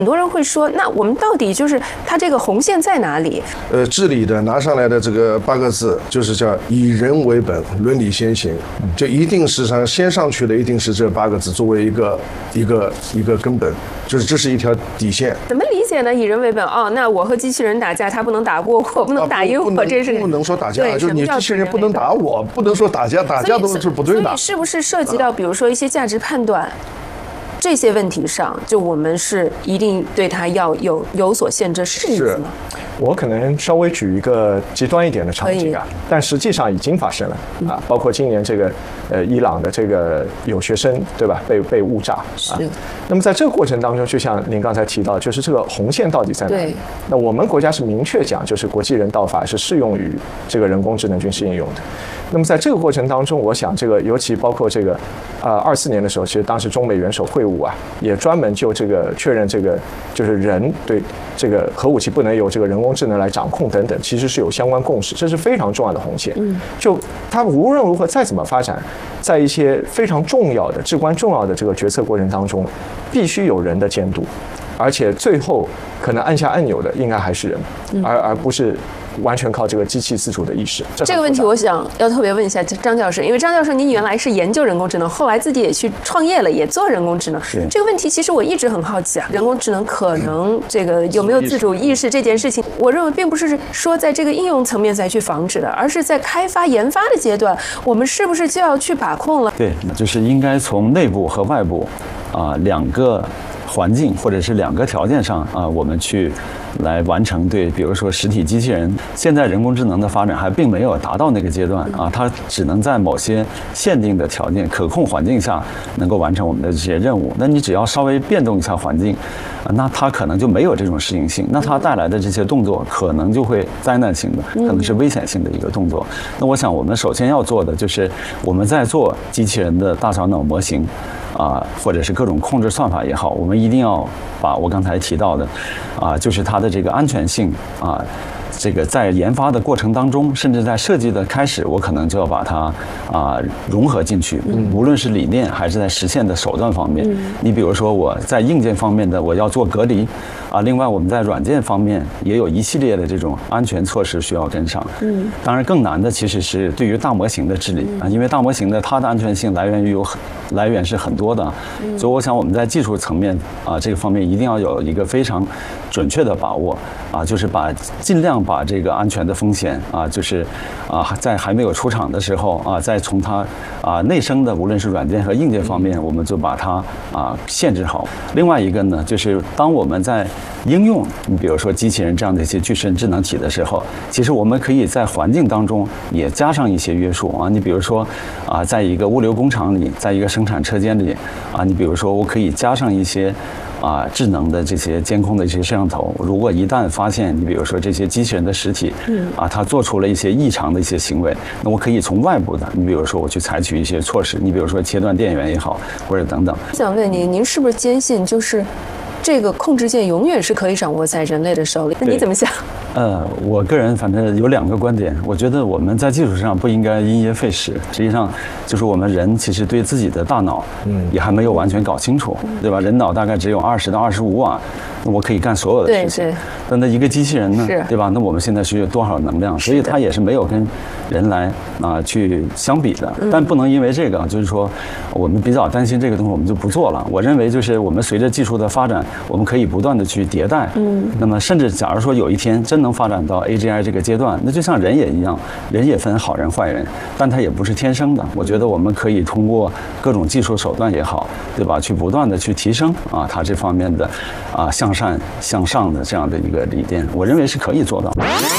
很多人会说，那我们到底就是它这个红线在哪里？ 治理的拿上来的这个8个字，就是叫以人为本，伦理先行，就一定是先上去的，一定是这8个字作为一个根本，就是这是一条底线。 怎么理解呢？以人为本哦，那我和机器人打架，他不能打过我，不能打赢我，这是不能说打架，就是你机器人不能打我，不能说打架都是不对的。 所以是不是涉及到比如说一些价值判断？这些问题上，就我们是一定对它要有所限制，是吗？ 我可能稍微举一个极端一点的场景啊，但实际上已经发生了啊，包括今年这个伊朗的这个有学生对吧被误炸啊，那么在这个过程当中，就像您刚才提到，就是这个红线到底在哪里？那我们国家是明确讲，就是国际人道法是适用于这个人工智能军事应用的。那么在这个过程当中，我想这个尤其包括这个24年的时候，其实当时中美元首会晤啊，也专门就这个确认这个就是人对这个核武器不能由这个人工智能来掌控等等，其实是有相关共识，这是非常重要的红线。就它无论如何再怎么发展，在一些非常重要的、至关重要的这个决策过程当中，必须有人的监督，而且最后可能按下按钮的应该还是人，而不是完全靠这个机器自主的意识。 这个问题我想要特别问一下张教授，因为张教授您原来是研究人工智能，后来自己也去创业了，也做人工智能。这个问题其实我一直很好奇啊，人工智能可能这个有没有自主意识这件事情，我认为并不是说在这个应用层面再去防止的，而是在开发研发的阶段，我们是不是就要去把控了？ 对，就是应该从内部和外部两个环境或者是2个条件上我们去来完成对，比如说实体机器人，现在人工智能的发展还并没有达到那个阶段它只能在某些限定的条件、可控环境下能够完成我们的这些任务。那你只要稍微变动一下环境那它可能就没有这种适应性，那它带来的这些动作可能就会灾难性的，可能是危险性的一个动作。那我想我们首先要做的就是我们在做机器人的大小脑模型或者是各种控制算法也好，我们一定要把我刚才提到的就是它的这个安全性这个在研发的过程当中，甚至在设计的开始，我可能就要把它融合进去，无论是理念还是在实现的手段方面。你比如说我在硬件方面的我要做隔离另外我们在软件方面也有一系列的这种安全措施需要跟上。当然更难的其实是对于大模型的治理因为大模型的它的安全性来源是很多的，所以我想我们在技术层面这个方面一定要有一个非常准确的把握就是尽量把这个安全的风险就是在还没有出厂的时候再从它内生的无论是软件和硬件方面，我们就把它限制好。另外一个呢，就是当我们在应用你比如说机器人这样的一些具身智能体的时候，其实我们可以在环境当中也加上一些约束你比如说在一个物流工厂里，在一个生产车间里你比如说我可以加上一些智能的这些监控的一些摄像头，如果一旦发现你比如说这些机器人的实体它做出了一些异常的一些行为，那我可以从外部的你比如说我去采取一些措施，你比如说切断电源也好，或者等等。 我想问您是不是坚信就是这个控制键永远是可以掌握在人类的手里？那你怎么想？ 我个人反正有2个观点，我觉得我们在技术上不应该因噎废食。实际上，就是我们人其实对自己的大脑，也还没有完全搞清楚，对吧？人脑大概只有20到25瓦，那我可以干所有的事情。但那一个机器人呢，对吧？那我们现在需要多少能量？所以它也是没有跟人来去相比的。但不能因为这个，就是说我们比较担心这个东西，我们就不做了。我认为就是我们随着技术的发展，我们可以不断的去迭代。那么甚至假如说有一天真能发展到 AGI 这个阶段，那就像人也一样，人也分好人坏人，但它也不是天生的。我觉得我们可以通过各种技术手段也好，对吧？去不断的去提升它这方面的向善向上的这样的一个理念，我认为是可以做到。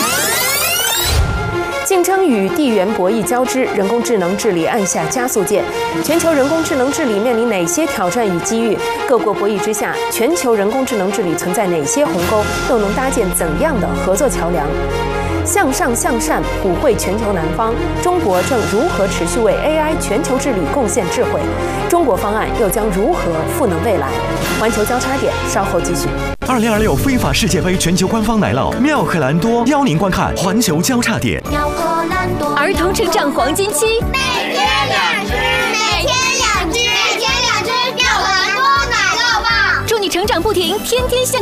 竞争与地缘博弈交织，人工智能治理按下加速键。全球人工智能治理面临哪些挑战与机遇？各国博弈之下，全球人工智能治理存在哪些鸿沟？又能搭建怎样的合作桥梁？向上向善，普惠全球南方。中国正如何持续为 AI 全球治理贡献智慧？中国方案又将如何赋能未来？环球交叉点稍后继续。 2026非法世界杯全球官方来了，妙可蓝多邀您观看环球交叉点。 妙可蓝多， 儿童成长黄金期， 每天2只，每天2只，每天2只妙可蓝多奶酪棒， 祝你成成长不停，天天向